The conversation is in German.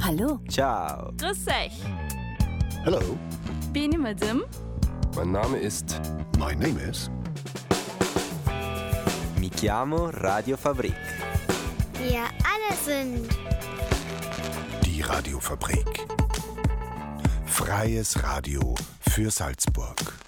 Hallo. Ciao. Grüß euch. Hello. Bin ich Madame? Mein Name ist... My name is... Mi chiamo Radio Fabrik. Wir alle sind Die Radiofabrik. Freies Radio für Salzburg.